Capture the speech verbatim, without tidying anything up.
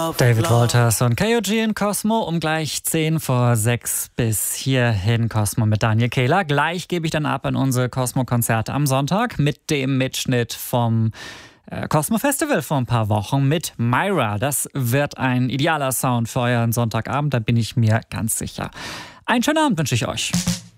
David Walters und K O G in Cosmo um gleich zehn vor sechs bis hierhin Cosmo mit Daniel Kehler. Gleich gebe ich dann ab an unsere Cosmo-Konzerte am Sonntag mit dem Mitschnitt vom äh, Cosmo Festival vor ein paar Wochen mit Myra. Das wird ein idealer Sound für euren Sonntagabend, da bin ich mir ganz sicher. Einen schönen Abend wünsche ich euch.